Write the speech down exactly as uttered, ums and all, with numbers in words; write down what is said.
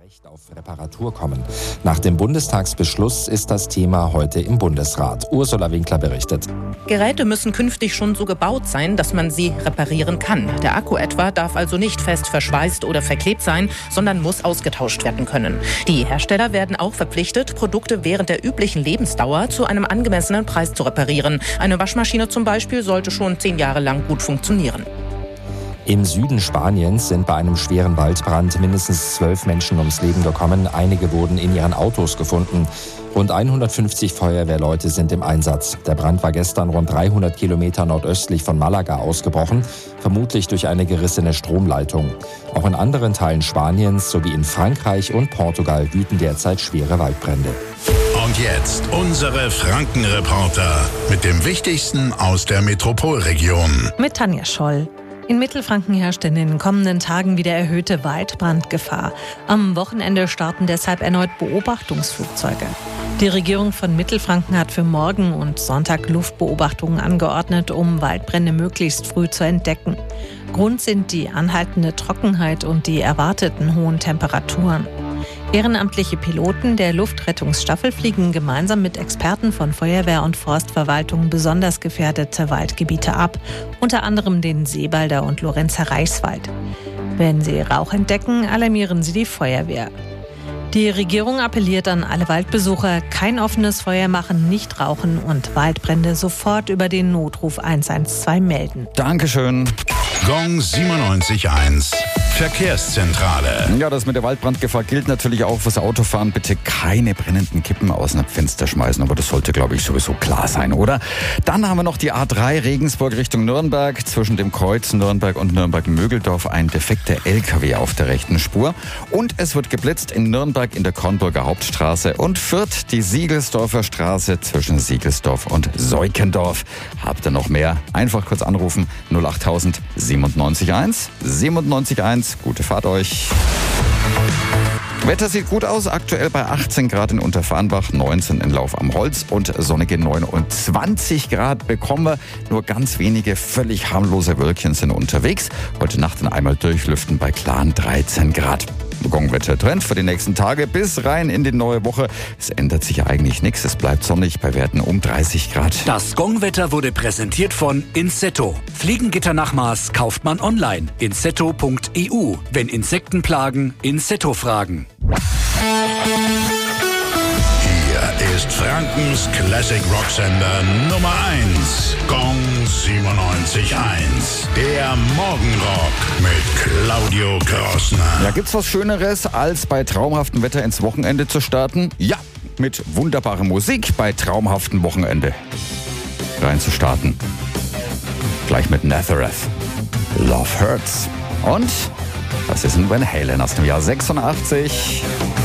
Recht auf Reparatur kommen. Nach dem Bundestagsbeschluss ist das Thema heute im Bundesrat. Ursula Winkler berichtet. Geräte müssen künftig schon so gebaut sein, dass man sie reparieren kann. Der Akku etwa darf also nicht fest verschweißt oder verklebt sein, sondern muss ausgetauscht werden können. Die Hersteller werden auch verpflichtet, Produkte während der üblichen Lebensdauer zu einem angemessenen Preis zu reparieren. Eine Waschmaschine zum Beispiel sollte schon zehn Jahre lang gut funktionieren. Im Süden Spaniens sind bei einem schweren Waldbrand mindestens zwölf Menschen ums Leben gekommen. Einige wurden in ihren Autos gefunden. Rund hundertfünfzig Feuerwehrleute sind im Einsatz. Der Brand war gestern rund dreihundert Kilometer nordöstlich von Malaga ausgebrochen, vermutlich durch eine gerissene Stromleitung. Auch in anderen Teilen Spaniens sowie in Frankreich und Portugal wüten derzeit schwere Waldbrände. Und jetzt unsere Franken-Reporter mit dem Wichtigsten aus der Metropolregion. Mit Tanja Scholl. In Mittelfranken herrscht in den kommenden Tagen wieder erhöhte Waldbrandgefahr. Am Wochenende starten deshalb erneut Beobachtungsflugzeuge. Die Regierung von Mittelfranken hat für morgen und Sonntag Luftbeobachtungen angeordnet, um Waldbrände möglichst früh zu entdecken. Grund sind die anhaltende Trockenheit und die erwarteten hohen Temperaturen. Ehrenamtliche Piloten der Luftrettungsstaffel fliegen gemeinsam mit Experten von Feuerwehr und Forstverwaltung besonders gefährdete Waldgebiete ab, unter anderem den Seebalder und Lorenzer Reichswald. Wenn sie Rauch entdecken, alarmieren sie die Feuerwehr. Die Regierung appelliert an alle Waldbesucher, kein offenes Feuer machen, nicht rauchen und Waldbrände sofort über den Notruf eins eins zwei melden. Dankeschön. Gong siebenundneunzig Komma eins. Verkehrszentrale. Ja, das mit der Waldbrandgefahr gilt natürlich auch fürs Autofahren. Bitte keine brennenden Kippen aus dem Fenster schmeißen, aber das sollte, glaube ich, sowieso klar sein, oder? Dann haben wir noch die A drei Regensburg Richtung Nürnberg. Zwischen dem Kreuz Nürnberg und Nürnberg-Mögeldorf ein defekter L K W auf der rechten Spur. Und es wird geblitzt in Nürnberg in der Kornburger Hauptstraße und Fürth die Siegelsdorfer Straße zwischen Siegelsdorf und Seukendorf. Habt ihr noch mehr? Einfach kurz anrufen null achttausend siebenundneunzig eins siebenundneunzig eins. Gute Fahrt euch. Wetter sieht gut aus, aktuell bei achtzehn Grad in Unterfarnbach, neunzehn in Lauf am Holz und sonnige neunundzwanzig Grad bekommen wir. Nur ganz wenige völlig harmlose Wölkchen sind unterwegs. Heute Nacht dann einmal durchlüften bei klaren dreizehn Grad. Gongwetter-Trend für die nächsten Tage bis rein in die neue Woche. Es ändert sich eigentlich nichts. Es bleibt sonnig bei Werten um dreißig Grad. Das Gongwetter wurde präsentiert von Insetto. Fliegengitter nach Maß kauft man online. insetto punkt e u. Wenn Insekten plagen, Insetto fragen. Hier ist Frankens Classic Rocksender Nummer eins. Gong siebenundneunzig Komma eins. Der Morgenrock mit Claudio Krossner. Ja, gibt's was Schöneres, als bei traumhaftem Wetter ins Wochenende zu starten? Ja, mit wunderbarer Musik bei traumhaftem Wochenende reinzustarten. Gleich mit Nazareth. Love Hurts. Und das ist ein Van Halen aus dem Jahr sechsundachtzig.